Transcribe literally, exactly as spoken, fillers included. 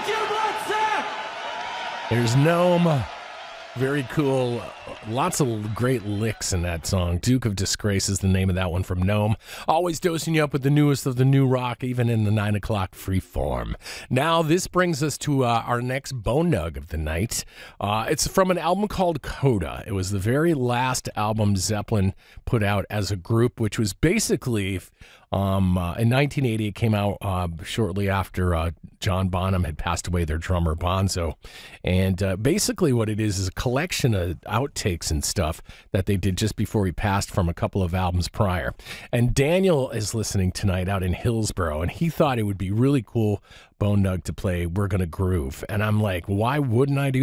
There's Gnome. Very cool. Lots of great licks in that song. Duke of Disgrace is the name of that one from Gnome. Always dosing you up with the newest of the new rock, even in the nine o'clock free form. Now, this brings us to uh, our next Bone Nug of the night. Uh, it's from an album called Coda. It was the very last album Zeppelin put out as a group, which was basically... Um, uh, in nineteen eighty, it came out uh, shortly after uh, John Bonham had passed away, their drummer Bonzo. And uh, basically what it is is a collection of outtakes and stuff that they did just before he passed from a couple of albums prior. And Daniel is listening tonight out in Hillsboro, and he thought it would be really cool, Bone Nug, to play We're Gonna Groove. And I'm like, why wouldn't I do